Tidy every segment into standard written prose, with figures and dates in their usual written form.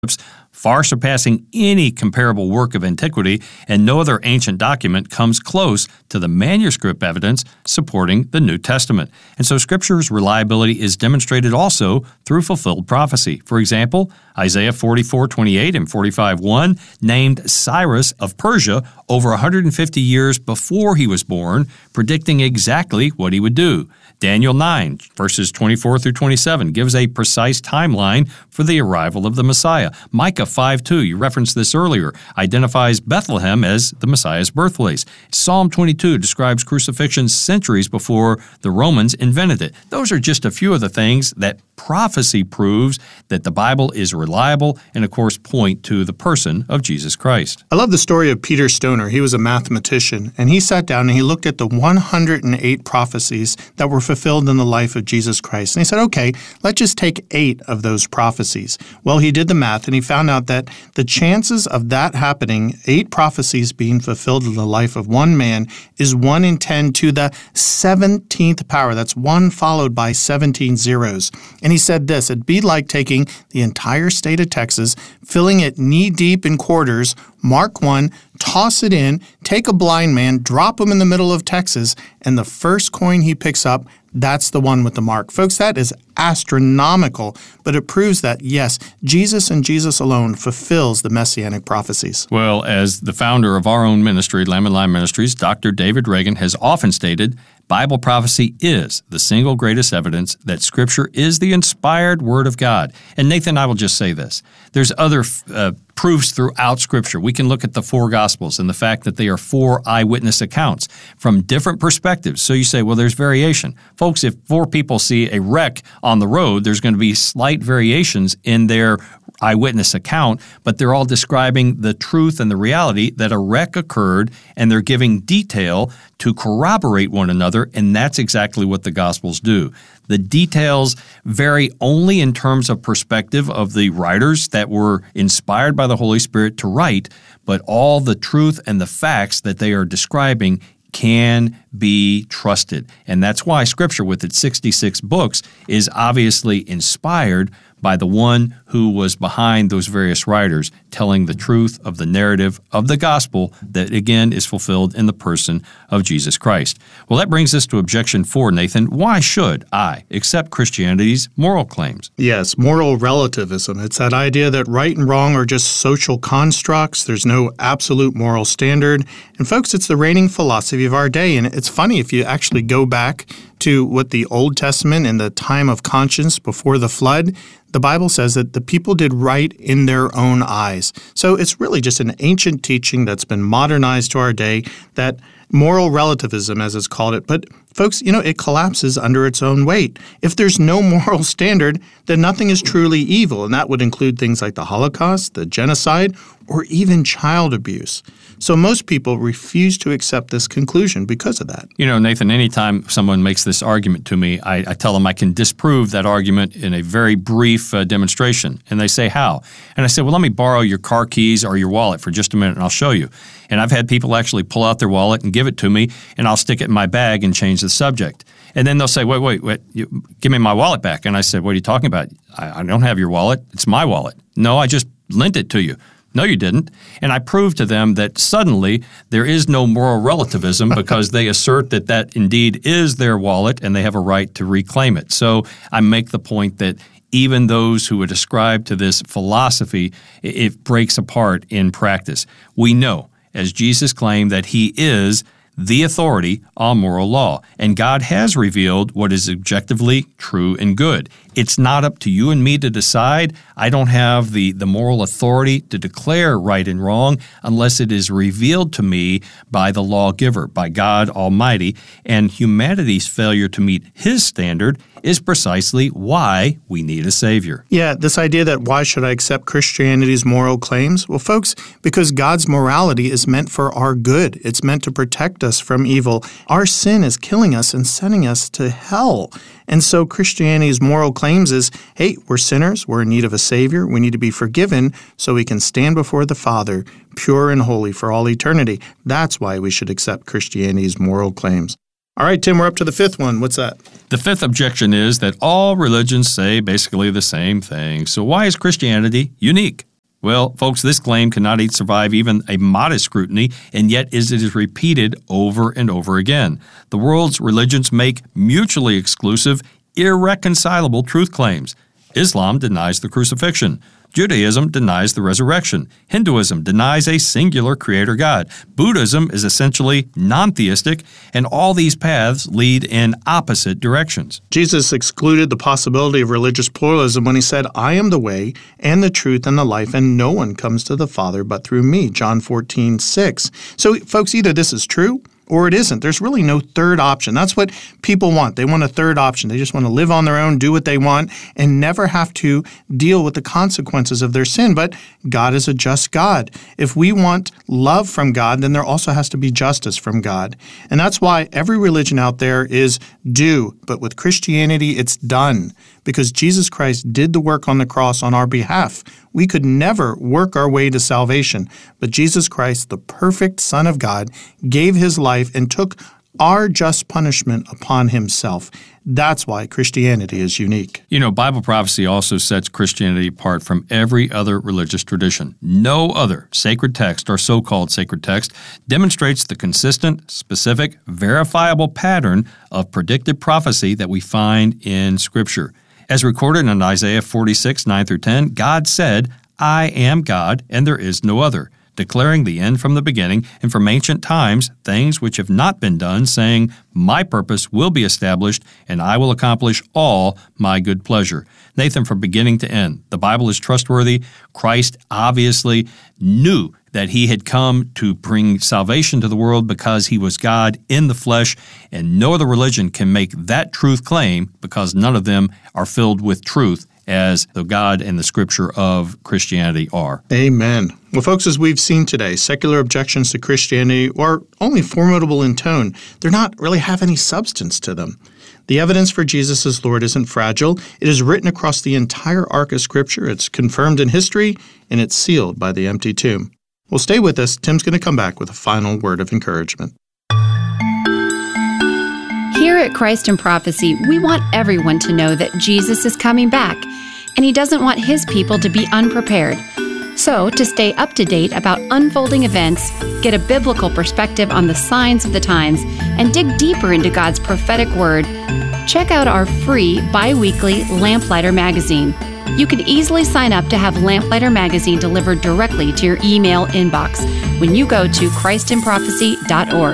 far surpassing any comparable work of antiquity, and no other ancient document comes close to the manuscript evidence supporting the New Testament. And so Scripture's reliability is demonstrated also through fulfilled prophecy. For example, Isaiah 44:28 and 45:1 named Cyrus of Persia over 150 years before he was born, predicting exactly what he would do. Daniel 9, verses 24 through 27, gives a precise timeline for the arrival of the Messiah. Micah 5:2, you referenced this earlier, identifies Bethlehem as the Messiah's birthplace. Psalm 22 describes crucifixion centuries before the Romans invented it. Those are just a few of the things that prophecy proves that the Bible is reliable and, of course, point to the person of Jesus Christ. I love the story of Peter Stoner. He was a mathematician, and he sat down and he looked at the 108 prophecies that were fulfilled in the life of Jesus Christ. And he said, okay, let's just take 8 of those prophecies. Well, he did the math, and he found out that the chances of that happening, 8 prophecies being fulfilled in the life of one man, is 1 in 10 to the 17th power. That's 1 followed by 17 zeros. And he said this, it'd be like taking the entire state of Texas, filling it knee-deep in quarters, mark 1, toss it in, take a blind man, drop him in the middle of Texas, and the first coin he picks up, that's the one with the mark. Folks, that is astronomical, but it proves that, yes, Jesus and Jesus alone fulfills the messianic prophecies. Well, as the founder of our own ministry, Lamb and Lion Ministries, Dr. David Reagan has often stated, Bible prophecy is the single greatest evidence that Scripture is the inspired Word of God. And Nathan, I will just say this. There's other proofs throughout Scripture. We can look at the 4 Gospels and the fact that they are 4 eyewitness accounts from different perspectives. So you say, well, there's variation. Folks, if 4 people see a wreck on the road, there's going to be slight variations in their eyewitness account, but they're all describing the truth and the reality that a wreck occurred, and they're giving detail to corroborate one another, and that's exactly what the Gospels do. The details vary only in terms of perspective of the writers that were inspired by the Holy Spirit to write, but all the truth and the facts that they are describing can be trusted. And that's why Scripture, with its 66 books, is obviously inspired by the one who was behind those various writers, telling the truth of the narrative of the gospel that, again, is fulfilled in the person of Jesus Christ. Well, that brings us to objection 4, Nathan. Why should I accept Christianity's moral claims? Yes, moral relativism. It's that idea that right and wrong are just social constructs. There's no absolute moral standard. And folks, it's the reigning philosophy of our day. And it's funny if you actually go back to what the Old Testament in the time of conscience before the flood, the Bible says that the people did right in their own eyes. So it's really just an ancient teaching that's been modernized to our day, that moral relativism, as it's called it. But folks, it collapses under its own weight. If there's no moral standard, then nothing is truly evil, and that would include things like the Holocaust, the genocide, or even child abuse. So most people refuse to accept this conclusion because of that. Nathan, anytime someone makes this argument to me, I tell them I can disprove that argument in a very brief demonstration. And they say, how? And I say, well, let me borrow your car keys or your wallet for just a minute and I'll show you. And I've had people actually pull out their wallet and give it to me, and I'll stick it in my bag and change the subject. And then they'll say, wait, give me my wallet back. And I said, what are you talking about? I don't have your wallet. It's my wallet. No, I just lent it to you. No, you didn't. And I proved to them that suddenly there is no moral relativism because they assert that indeed is their wallet and they have a right to reclaim it. So I make the point that even those who would ascribe to this philosophy, it breaks apart in practice. We know, as Jesus claimed, that He is the authority on moral law, and God has revealed what is objectively true and good. It's not up to you and me to decide. I don't have the moral authority to declare right and wrong unless it is revealed to me by the lawgiver, by God Almighty, and humanity's failure to meet His standard is precisely why we need a Savior. Yeah, this idea that why should I accept Christianity's moral claims? Well, folks, because God's morality is meant for our good. It's meant to protect us from evil. Our sin is killing us and sending us to hell. And so Christianity's moral claims is, hey, we're sinners, we're in need of a Savior, we need to be forgiven so we can stand before the Father, pure and holy for all eternity. That's why we should accept Christianity's moral claims. All right, Tim, we're up to the 5th one. What's that? The 5th objection is that all religions say basically the same thing. So why is Christianity unique? Well, folks, this claim cannot survive even a modest scrutiny, and yet it is repeated over and over again. The world's religions make mutually exclusive, irreconcilable truth claims. Islam denies the crucifixion. Judaism denies the resurrection. Hinduism denies a singular creator God. Buddhism is essentially non-theistic, and all these paths lead in opposite directions. Jesus excluded the possibility of religious pluralism when he said, I am the way and the truth and the life, and no one comes to the Father but through me, John 14:6. So, folks, either this is true or it isn't. There's really no third option. That's what people want. They want a third option. They just want to live on their own, do what they want, and never have to deal with the consequences of their sin. But God is a just God. If we want love from God, then there also has to be justice from God. And that's why every religion out there is do, but with Christianity, it's done. Because Jesus Christ did the work on the cross on our behalf. We could never work our way to salvation, but Jesus Christ, the perfect Son of God, gave his life and took our just punishment upon himself. That's why Christianity is unique. You know, Bible prophecy also sets Christianity apart from every other religious tradition. No other sacred text or so-called sacred text demonstrates the consistent, specific, verifiable pattern of predictive prophecy that we find in Scripture. As recorded in Isaiah 46, 9-10, God said, I am God, and there is no other, declaring the end from the beginning, and from ancient times things which have not been done, saying, My purpose will be established, and I will accomplish all my good pleasure. Nathan, from beginning to end, the Bible is trustworthy. Christ obviously knew that he had come to bring salvation to the world because he was God in the flesh, and no other religion can make that truth claim because none of them are filled with truth as the God and the Scripture of Christianity are. Amen. Well, folks, as we've seen today, secular objections to Christianity are only formidable in tone. They're not really have any substance to them. The evidence for Jesus as Lord isn't fragile. It is written across the entire arc of Scripture. It's confirmed in history, and it's sealed by the empty tomb. Well, stay with us. Tim's going to come back with a final word of encouragement. Here at Christ in Prophecy, we want everyone to know that Jesus is coming back, and he doesn't want his people to be unprepared. So, to stay up to date about unfolding events, get a biblical perspective on the signs of the times, and dig deeper into God's prophetic word, check out our free bi-weekly Lamplighter magazine. You can easily sign up to have Lamplighter magazine delivered directly to your email inbox when you go to christinprophecy.org.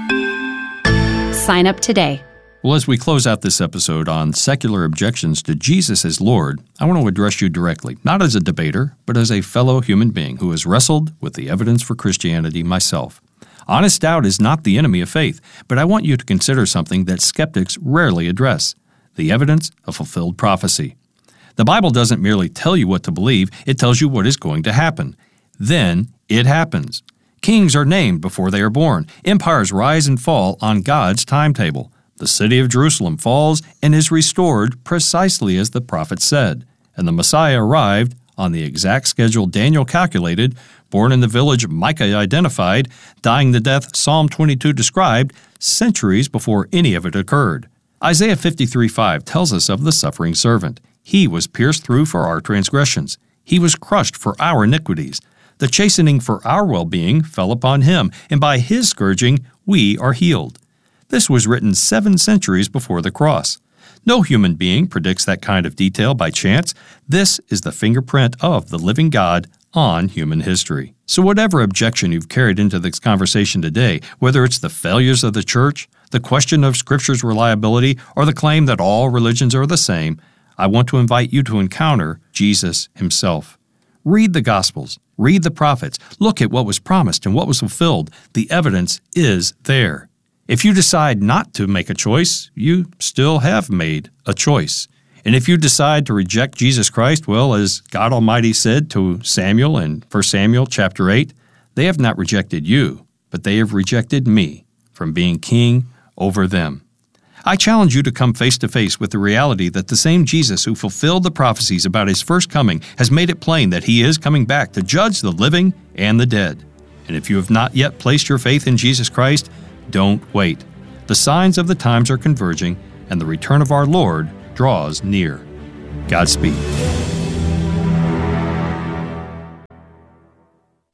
Sign up today. Well, as we close out this episode on secular objections to Jesus as Lord, I want to address you directly, not as a debater, but as a fellow human being who has wrestled with the evidence for Christianity myself. Honest doubt is not the enemy of faith, but I want you to consider something that skeptics rarely address: the evidence of fulfilled prophecy. The Bible doesn't merely tell you what to believe, it tells you what is going to happen. Then it happens. Kings are named before they are born. Empires rise and fall on God's timetable. The city of Jerusalem falls and is restored precisely as the prophet said. And the Messiah arrived on the exact schedule Daniel calculated, born in the village Micah identified, dying the death Psalm 22 described, centuries before any of it occurred. Isaiah 53:5 tells us of the suffering servant. He was pierced through for our transgressions. He was crushed for our iniquities. The chastening for our well-being fell upon him, and by his scourging we are healed. This was written 7 centuries before the cross. No human being predicts that kind of detail by chance. This is the fingerprint of the living God on human history. So whatever objection you've carried into this conversation today, whether it's the failures of the church, the question of Scripture's reliability, or the claim that all religions are the same, I want to invite you to encounter Jesus himself. Read the Gospels. Read the prophets. Look at what was promised and what was fulfilled. The evidence is there. If you decide not to make a choice, you still have made a choice. And if you decide to reject Jesus Christ, well, as God Almighty said to Samuel in 1 Samuel chapter 8, they have not rejected you, but they have rejected me from being king over them. I challenge you to come face to face with the reality that the same Jesus who fulfilled the prophecies about his first coming has made it plain that he is coming back to judge the living and the dead. And if you have not yet placed your faith in Jesus Christ, don't wait. The signs of the times are converging, and the return of our Lord draws near. Godspeed.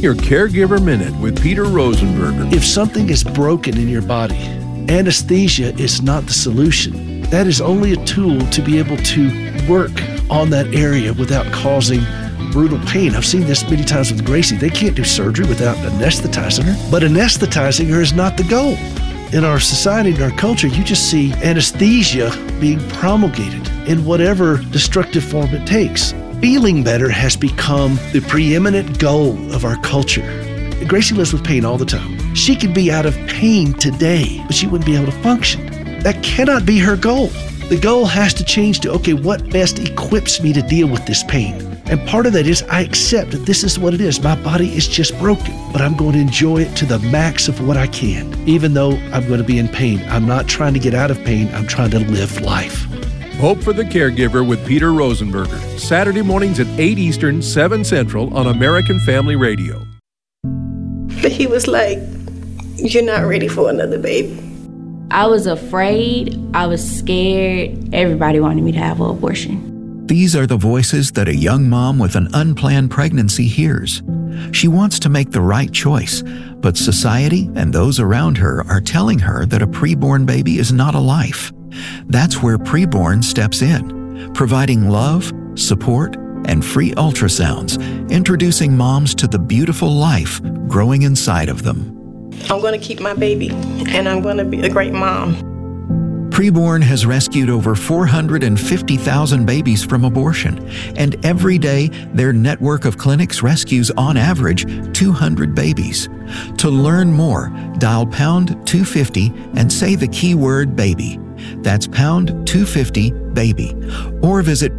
Your Caregiver Minute with Peter Rosenberger. If something is broken in your body, anesthesia is not the solution. That is only a tool to be able to work on that area without causing brutal pain. I've seen this many times with Gracie. They can't do surgery without anesthetizing her, but anesthetizing her is not the goal. In our society, in our culture, you just see anesthesia being promulgated in whatever destructive form it takes. Feeling better has become the preeminent goal of our culture. Gracie lives with pain all the time. She could be out of pain today, but she wouldn't be able to function. That cannot be her goal. The goal has to change to, okay, what best equips me to deal with this pain? And part of that is I accept that this is what it is. My body is just broken, but I'm going to enjoy it to the max of what I can. Even though I'm going to be in pain, I'm not trying to get out of pain. I'm trying to live life. Hope for the Caregiver with Peter Rosenberger. Saturday mornings at 8 Eastern, 7 Central on American Family Radio. But he was like, "You're not ready for another baby." I was afraid. I was scared. Everybody wanted me to have an abortion. These are the voices that a young mom with an unplanned pregnancy hears. She wants to make the right choice, but society and those around her are telling her that a preborn baby is not a life. That's where Preborn steps in, providing love, support, and free ultrasounds, introducing moms to the beautiful life growing inside of them. I'm going to keep my baby, and I'm going to be a great mom. Preborn has rescued over 450,000 babies from abortion, and every day their network of clinics rescues on average 200 babies. To learn more, dial pound 250 and say the keyword baby. That's pound 250 baby, or visit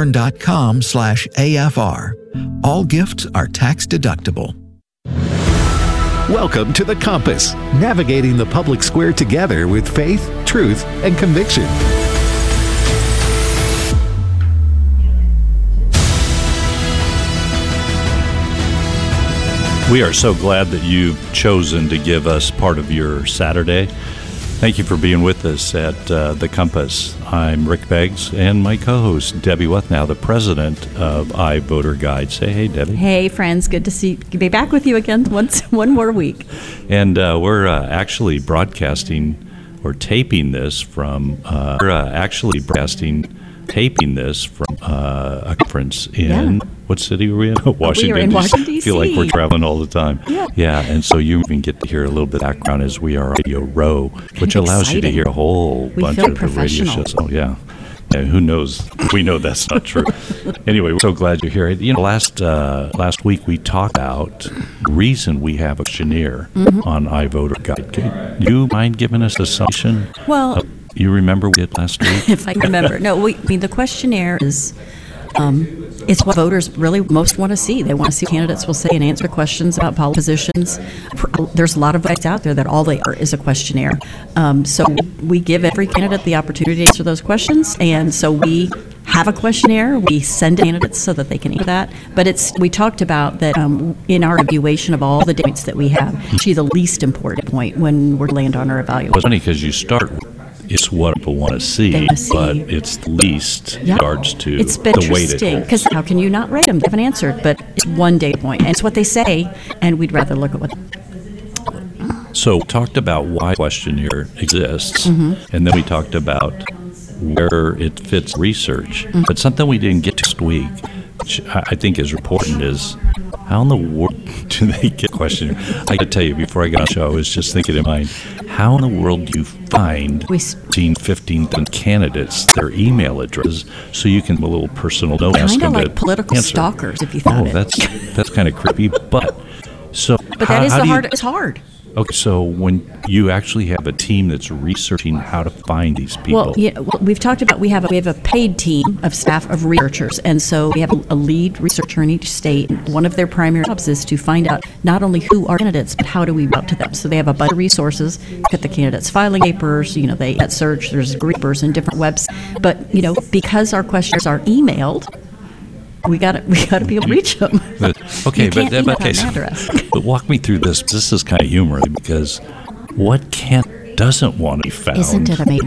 preborn.com/AFR. All gifts are tax deductible. Welcome to The Compass, navigating the public square together with faith, truth, and conviction. We are so glad that you've chosen to give us part of your Saturday. Thank you for being with us at The Compass. I'm Rick Beggs, and my co-host, Debbie Wethnow, the president of iVoter Guide. Say hey, Debbie. Hey, friends. Good to be back with you again one more week. And we're actually broadcasting or taping this from a conference in what city were we in? Washington. We were in Washington, D.C. I feel like we're traveling all the time. Yeah, and so you even get to hear a little bit of background as we are on Radio Row, which allows you to hear a whole bunch of the radio shows. Oh, yeah. Who knows? We know that's not true. Anyway, we're so glad you're here. You know, last week we talked about the reason we have a questionnaire on iVoter Guide. Could you mind giving us a summation? Well, you remember what we did last week? If I remember. No, the questionnaire is it's what voters really most want to see. They want to see what candidates will say and answer questions about policy positions. There's a lot of votes out there that all they are is a questionnaire. So we give every candidate the opportunity to answer those questions, and so we have a questionnaire. We send candidates so that they can answer that. But we talked about that in our evaluation of all the points that we have, actually the least important point when we're land on our evaluation. It's funny because you start with it's what people want to see, but it's the least regards to it's been the weight it holds. Because how can you not rate them? They haven't answered, but it's one data point. And it's what they say, and we'd rather look at what. So we talked about why questionnaire exists, and then we talked about where it fits research. But something we didn't get to this week, which I think is important, is how in the world do they get questionnaire? I got to tell you, before I got on the show, I was just thinking in mind, how in the world do you find 15 candidates, their email addresses, so you can have a little personal note ask them kind of like political answer. Stalkers, if you thought it. That's kind of creepy, but that is it's hard. Okay, so when you actually have a team that's researching how to find these people. Well, we've talked about we have a paid team of staff of researchers, and so we have a lead researcher in each state. One of their primary jobs is to find out not only who are candidates, but how do we route to them. So they have a bunch of resources. Look at the candidates' filing papers. They search. There's groupers and different webs. But because our questionnaires are emailed, we got to be able to reach them. But walk me through this. This is kind of humorous because what doesn't want to be found? Isn't it amazing?